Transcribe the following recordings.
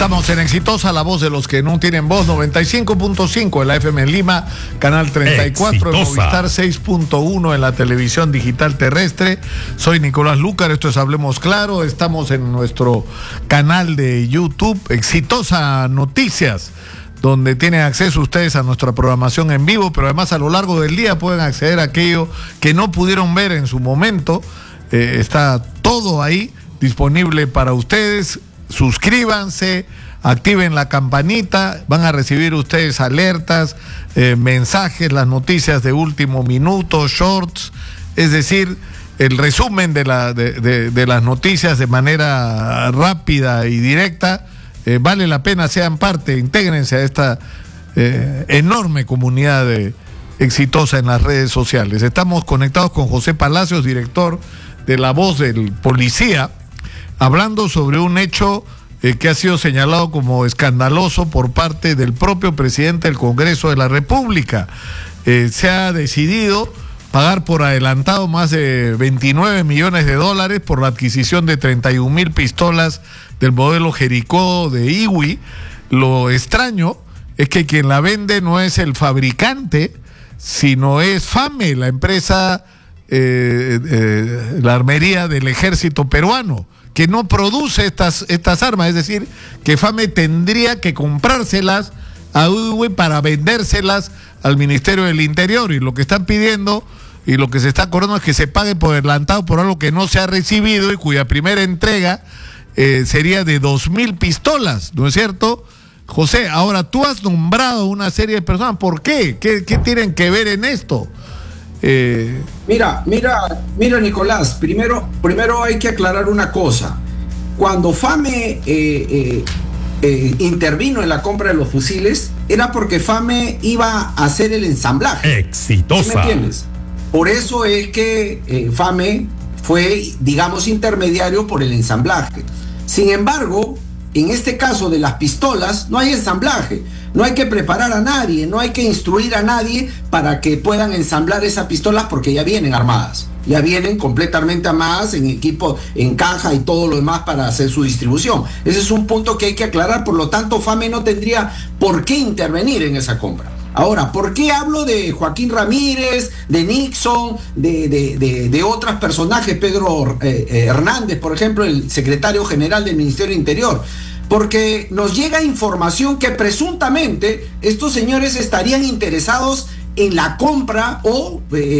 Estamos en Exitosa, la voz de los que no tienen voz, 95.5 en la FM en Lima, canal 34 en Movistar, 6.1 en la televisión digital terrestre. Soy Nicolás Lúcar, esto es Hablemos Claro, estamos en nuestro canal de YouTube, Exitosa Noticias, donde tienen acceso ustedes a nuestra programación en vivo, pero además a lo largo del día pueden acceder a aquello que no pudieron ver en su momento. Está todo ahí disponible para ustedes. Suscríbanse, activen la campanita, van a recibir ustedes alertas, mensajes, las noticias de último minuto, shorts, es decir, el resumen de las noticias de manera rápida y directa. Vale la pena, sean parte, intégrense a esta enorme comunidad exitosa en las redes sociales. Estamos conectados con José Palacios, director de La Voz del Policía, hablando sobre un hecho que ha sido señalado como escandaloso por parte del propio presidente del Congreso de la República. Se ha decidido pagar por adelantado más de 29 millones de dólares por la adquisición de 31,000 pistolas del modelo Jericó de IWI. Lo extraño es que quien la vende no es el fabricante, sino es FAME, la empresa, la armería del ejército peruano, que no produce estas armas. Es decir, que FAME tendría que comprárselas a IWI para vendérselas al Ministerio del Interior, y lo que están pidiendo y lo que se está acordando es que se pague por adelantado por algo que no se ha recibido y cuya primera entrega sería de 2,000 pistolas, ¿no es cierto, José? Ahora, tú has nombrado una serie de personas. ¿Por qué? ¿Qué tienen que ver en esto? Mira, Nicolás, primero hay que aclarar una cosa. Cuando FAME intervino en la compra de los fusiles, era porque FAME iba a hacer el ensamblaje. Exitosa. ¿Sí me entiendes? Por eso es que FAME fue, digamos, intermediario por el ensamblaje. Sin embargo, en este caso de las pistolas, no hay ensamblaje, no hay que preparar a nadie, no hay que instruir a nadie para que puedan ensamblar esas pistolas, porque ya vienen armadas, ya vienen completamente armadas en equipo, en caja y todo lo demás para hacer su distribución. Ese es un punto que hay que aclarar. Por lo tanto, FAME no tendría por qué intervenir en esa compra. Ahora, ¿por qué hablo de Joaquín Ramírez, de Nixon, de otros personajes? Pedro Hernández, por ejemplo, el secretario general del Ministerio del Interior. Porque nos llega información que presuntamente estos señores estarían interesados en la compra o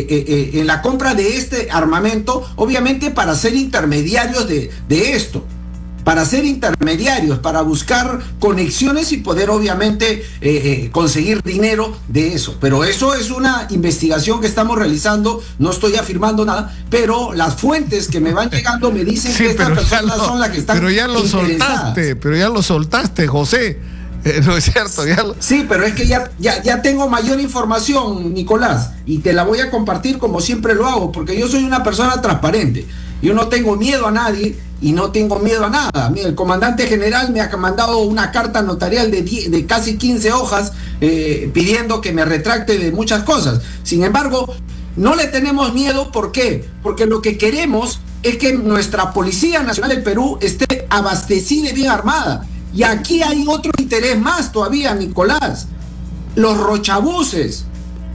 en la compra de este armamento, obviamente para ser intermediarios de esto. Para ser intermediarios, para buscar conexiones y poder obviamente conseguir dinero de eso. Pero eso es una investigación que estamos realizando, no estoy afirmando nada, pero las fuentes que me van llegando me dicen que estas personas son las que están interesadas. Pero ya lo soltaste, José. ¿No es cierto? Sí, pero es que ya tengo mayor información, Nicolás, y te la voy a compartir como siempre lo hago, porque yo soy una persona transparente. Yo no tengo miedo a nadie y no tengo miedo a nada. Mira, el comandante general me ha mandado una carta notarial de casi 15 hojas pidiendo que me retracte de muchas cosas. Sin embargo, no le tenemos miedo. ¿Por qué? Porque lo que queremos es que nuestra Policía Nacional del Perú esté abastecida y bien armada. Y aquí hay otro interés más todavía, Nicolás. Los rochabuses.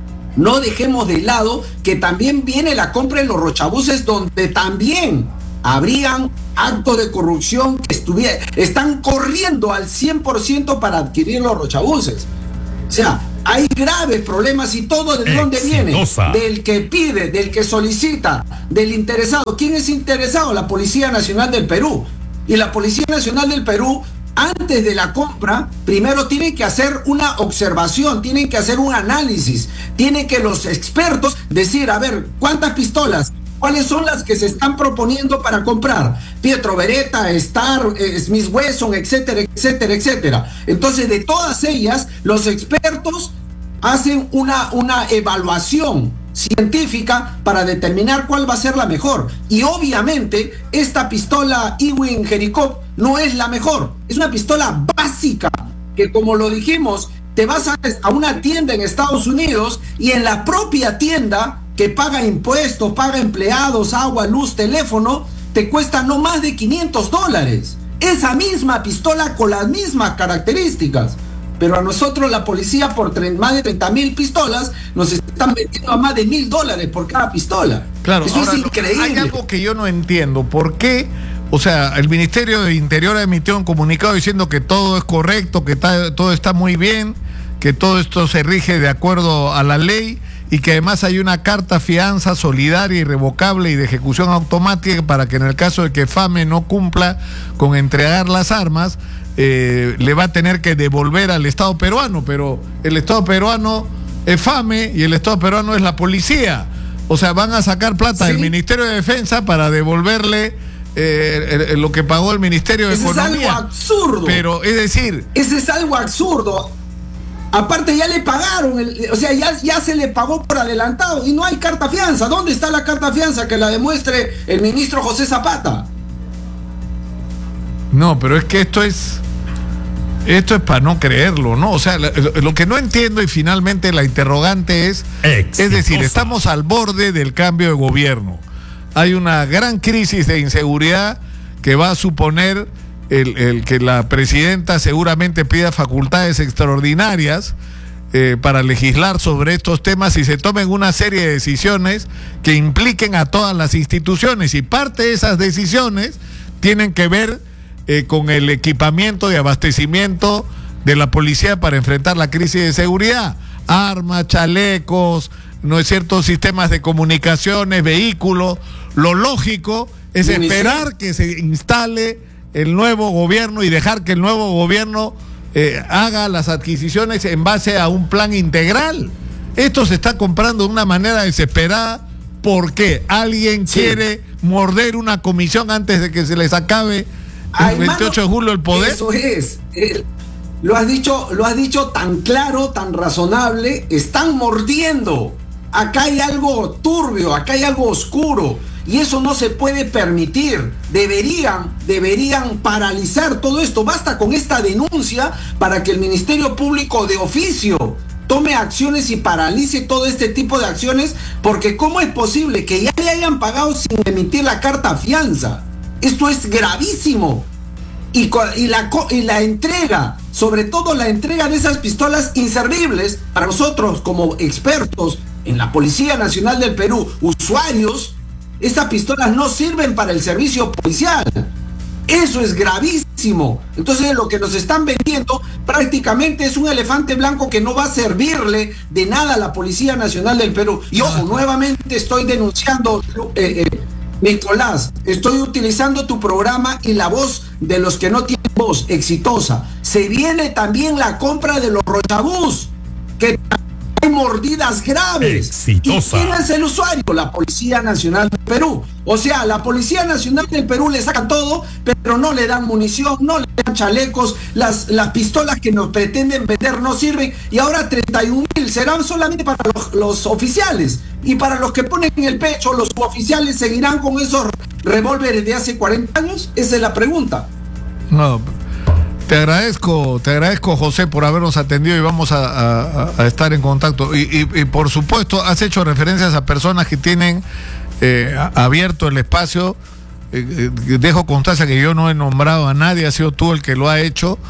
No dejemos de lado que también viene la compra de los rochabuses, donde también habrían actos de corrupción que están corriendo al 100% para adquirir los rochabuses. O sea, hay graves problemas. ¿Y todo de dónde viene? Del que pide, del que solicita, del interesado. ¿Quién es interesado? La Policía Nacional del Perú. Y la Policía Nacional del Perú, antes de la compra, primero tienen que hacer una observación, tienen que hacer un análisis, tienen que los expertos decir, a ver, ¿cuántas pistolas? ¿Cuáles son las que se están proponiendo para comprar? Pietro Beretta, Star, Smith Wesson, etcétera, etcétera, etcétera. Entonces, de todas ellas, los expertos hacen una evaluación científica para determinar cuál va a ser la mejor. Y obviamente, esta pistola IWI Jericó no es la mejor. Es una pistola básica que, como lo dijimos, te vas a una tienda en Estados Unidos y en la propia tienda, que paga impuestos, paga empleados, agua, luz, teléfono, te cuesta no más de $500. esa misma pistola con las mismas características. Pero a nosotros la policía por más de 30.000 pistolas nos están vendiendo a más de $1.000 por cada pistola. Claro, eso ahora, es increíble. Hay algo que yo no entiendo. ¿Por qué? O sea, el Ministerio de Interior emitió un comunicado diciendo que todo es correcto, que todo está muy bien, que todo esto se rige de acuerdo a la ley y que además hay una carta fianza solidaria, irrevocable y de ejecución automática para que en el caso de que FAME no cumpla con entregar las armas, le va a tener que devolver al Estado peruano, pero el Estado peruano es FAME y el Estado peruano es la policía. O sea, van a sacar plata del Ministerio de Defensa para devolverle lo que pagó el Ministerio de Economía. Es algo absurdo. Pero, es decir... Ese es algo absurdo. Aparte ya le pagaron, o sea, ya se le pagó por adelantado y no hay carta fianza. ¿Dónde está la carta fianza que la demuestre el ministro José Zapata? No, pero es que esto es para no creerlo, ¿no? O sea, lo que no entiendo y finalmente la interrogante es decir, estamos al borde del cambio de gobierno. Hay una gran crisis de inseguridad que va a suponer el que la presidenta seguramente pida facultades extraordinarias para legislar sobre estos temas y se tomen una serie de decisiones que impliquen a todas las instituciones, y parte de esas decisiones tienen que ver con el equipamiento y abastecimiento de la policía para enfrentar la crisis de seguridad. Armas, chalecos, ¿no es cierto?, sistemas de comunicaciones, vehículos. Lo lógico es esperar que se instale el nuevo gobierno y dejar que el nuevo gobierno haga las adquisiciones en base a un plan integral. Esto se está comprando de una manera desesperada porque alguien quiere morder una comisión antes de que se les acabe el 28 de julio el poder. Eso es. Lo has dicho tan claro, tan razonable. Están mordiendo. Acá hay algo turbio, acá hay algo oscuro. Y eso no se puede permitir. Deberían paralizar todo esto. Basta con esta denuncia para que el Ministerio Público de oficio tome acciones y paralice todo este tipo de acciones, porque ¿cómo es posible que ya le hayan pagado sin emitir la carta fianza? Esto es gravísimo. Y la entrega, sobre todo la entrega de esas pistolas inservibles, para nosotros como expertos en la Policía Nacional del Perú, usuarios, estas pistolas no sirven para el servicio policial. Eso es gravísimo. Entonces lo que nos están vendiendo prácticamente es un elefante blanco que no va a servirle de nada a la Policía Nacional del Perú. Y ojo, nuevamente estoy denunciando, Nicolás, estoy utilizando tu programa y la voz de los que no tienen voz exitosa. Se viene también la compra de los rochabús, que hay mordidas graves. Exitosa. ¿Y quién es el usuario? La Policía Nacional del Perú. O sea, la Policía Nacional del Perú le sacan todo, pero no le dan munición, no le dan chalecos, las pistolas que nos pretenden vender no sirven, y ahora 31.000 serán solamente para los oficiales, y para los que ponen en el pecho, los oficiales seguirán con esos revólveres de hace 40 años. Esa es la pregunta. No, te agradezco José por habernos atendido y vamos a estar en contacto. Y por supuesto has hecho referencias a personas que tienen abierto el espacio. Dejo constancia que yo no he nombrado a nadie, ha sido tú el que lo ha hecho,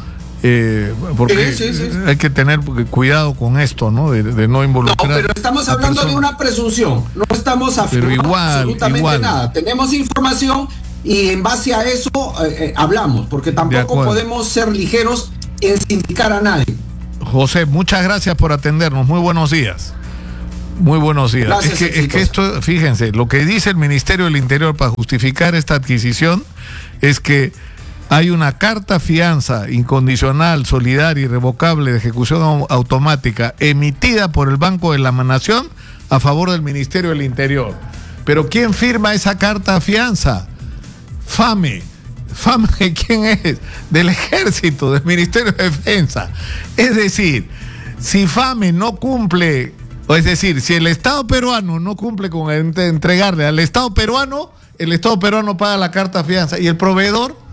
porque sí. Hay que tener cuidado con esto, ¿no? De no involucrar. No, pero estamos hablando de una presunción, no estamos afirmando absolutamente nada. Tenemos información y en base a eso hablamos, porque tampoco podemos ser ligeros en sindicar a nadie. José, muchas gracias por atendernos. Muy buenos días. Muy buenos días. Gracias, es que esto, fíjense, lo que dice el Ministerio del Interior para justificar esta adquisición es que hay una carta fianza incondicional, solidaria, irrevocable de ejecución automática emitida por el Banco de la Nación a favor del Ministerio del Interior. Pero ¿quién firma esa carta fianza? FAME. ¿FAME quién es? Del Ejército, del Ministerio de Defensa. Es decir, si FAME no cumple, o es decir, si el Estado peruano no cumple con entregarle al Estado peruano, el Estado peruano paga la carta fianza y el proveedor